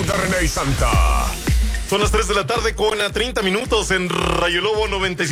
Internet Santa. Son las 3 de la tarde con 30 minutos en Rayo Lobo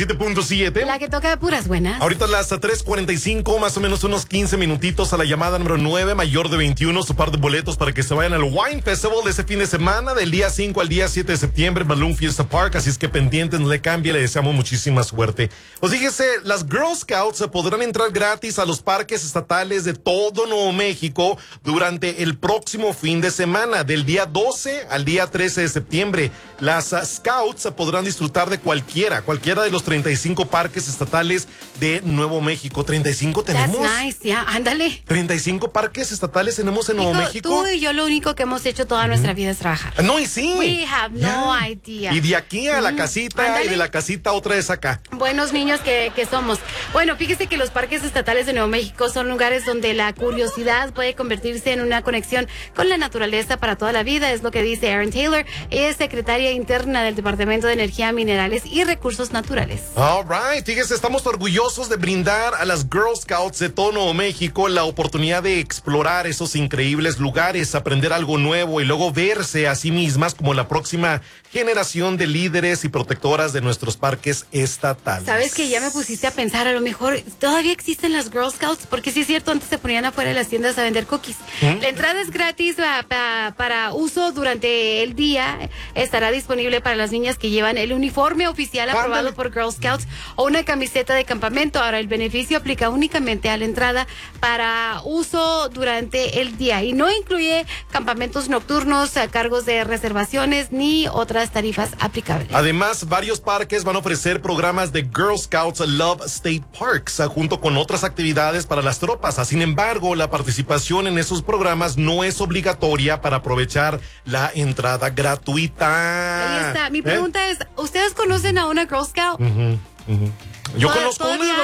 97.7. La que toca de puras buenas. Ahorita las 3:45, más o menos unos 15 minutitos a la llamada número 9, mayor de 21, su par de boletos para que se vayan al Wine Festival de ese fin de semana, del día 5 al día 7 de septiembre, Balloon Fiesta Park, así es que pendientes, no le cambie, le deseamos muchísima suerte. Pues fíjese, las Girl Scouts podrán entrar gratis a los parques estatales de todo Nuevo México durante el próximo fin de semana, del día 12 al día 13 de septiembre. Las Scouts podrán disfrutar de cualquiera de los 35 parques estatales de Nuevo México. 35 tenemos. That's nice, ya, ándale. 35 parques estatales tenemos en Nuevo México. Tú y yo lo único que hemos hecho toda nuestra vida es trabajar. No, y sí. We have no idea. Y de aquí a la casita, Ándale. y de la casita otra vez acá. Buenos niños que somos. Bueno, fíjese que los parques estatales de Nuevo México son lugares donde la curiosidad puede convertirse en una conexión con la naturaleza para toda la vida, es lo que dice Erin Taylor, es secretaria interna del Departamento de Energía, Minerales y Recursos Naturales. All right, fíjese, estamos orgullosos de brindar a las Girl Scouts de todo Nuevo México la oportunidad de explorar esos increíbles lugares, aprender algo nuevo y luego verse a sí mismas como la próxima generación de líderes y protectoras de nuestros parques estatales. Sabes que ya me pusiste a pensar, a lo mejor todavía existen las Girl Scouts, porque sí es cierto, antes se ponían afuera de las tiendas a vender cookies. La entrada es gratis para uso durante el día, estará disponible para las niñas que llevan el uniforme oficial aprobado por Girl Scouts o una camiseta de campamento. Ahora, el beneficio aplica únicamente a la entrada para uso durante el día y no incluye campamentos nocturnos, cargos de reservaciones ni otras tarifas aplicables. Además, varios parques van a ofrecer programas de Girl Scouts Love State Parks, junto con otras actividades para las tropas. Sin embargo, la participación en esos programas no es obligatoria para aprovechar la entrada gratuita. Ahí está. Mi pregunta es, ¿ustedes conocen a una Girl Scout? Yo conozco ¿Todavía una.